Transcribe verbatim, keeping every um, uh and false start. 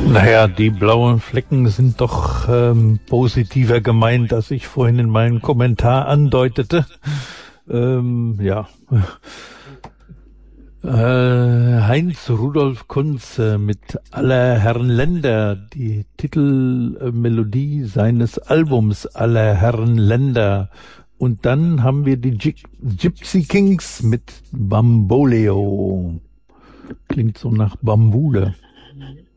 Naja, die blauen Flecken sind doch ähm, positiver gemeint, als ich vorhin in meinem Kommentar andeutete. Ähm, ja. Äh, Heinz Rudolf Kunze mit Aller Herren Länder, die Titelmelodie seines Albums Aller Herren Länder. Und dann haben wir die G- Gypsy Kings mit Bamboleo. Klingt so nach Bambule.